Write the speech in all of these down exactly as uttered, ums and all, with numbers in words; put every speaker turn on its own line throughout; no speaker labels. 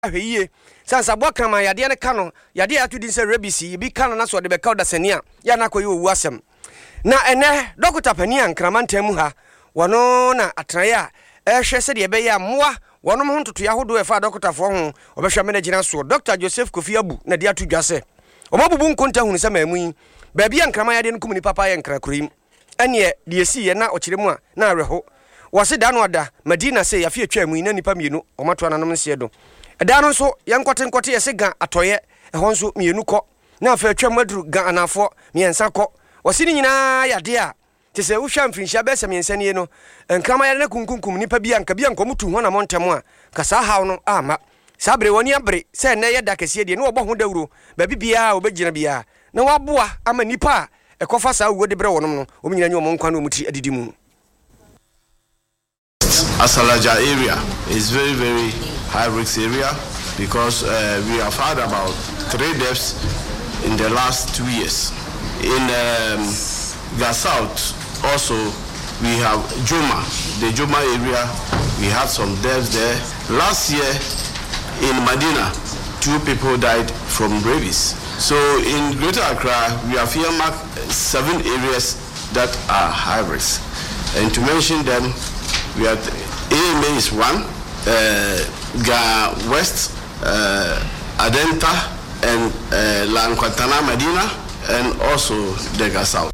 ahwe sansa bokama yade ne ka no yade atudi se rebisi bi ka no na so de be ka odasania ya na koyi owu asem na ene dokota pani ankramantam mu ha wono na atraya ehwe se de be ya moa wono mo ntoto ya hodo e fa dokota fo ho obehwe me na gina so Doctor Joseph Kofi Abu na de atudwa se omabubu nkonta hunu se mamu ba bia nkrama yade nkum ni papa ya nkra kurim ene de esi ye na okiremu a na areho wose da no da Madina se ya fi atwa mu na nipa mienu omato ananom nse do da no so yankote nkote yese ga atoye ehon so mienu kɔ na afa atwa maduru ga anafo miensa kɔ wose ni nyina yade a te se wo hwa mfinhia be se miensa nie no nkrama yade na kunkunkum nipa bia nka bia nkomutu ho na montem a ka sa haw no ama sabre woni abre se na ye da kese de no obo ho dawuro ba bibia obegina bia na waboa ama nipa ekofa sa wo de bre wonom no o nyina nyo mo nkwa no muti adidi mu.
Asalaja area is very very high risk area because uh, we have had about three deaths in the last two years. In um, the south also we have Joma, the Joma area, we had some deaths there. Last year in Medina, two people died from rabies. So in Greater Accra, we have earmarked seven areas that are high risk. And to mention them, we have A M A is one, uh, Ga West, uh, Adenta, and uh, Lankwatana Medina, and also Dega South.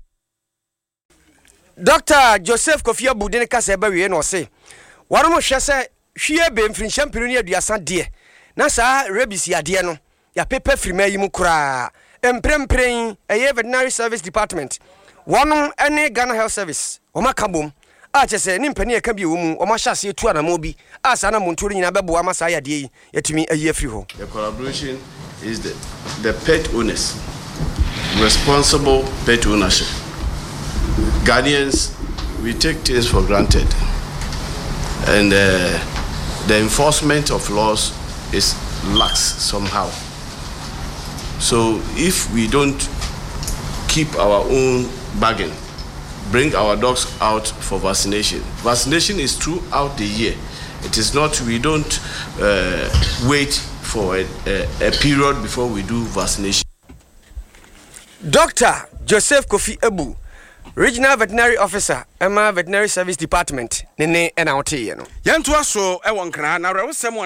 Doctor Joseph Kofi Abu de kasa ba we no say wano mo hwe se hwie be mfrinhyam piruni aduasa de na sa rebisi ade no ya pepe frima yi mu kura emprempren eye veterinary service department wano ene Ghana Health Service o makabom a chese ni mpani aka bi wo mu o ma hyase etu anamo bi asa na montoro nyina bebo ama sa yade yi yatumi ayi afri ho.
The collaboration is the the pet owners, responsible pet ownership. Guardians, we take things for granted, and uh, the enforcement of laws is lax somehow. So if we don't keep our own bargain, bring our dogs out for vaccination. Vaccination is throughout the year. It is not, we don't uh, wait for a, a, a period before we do vaccination.
Doctor Joseph Kofi Abu, Regional Veterinary Officer, Emma Veterinary Service Department, Nene and Aote.
Yantua so, I want to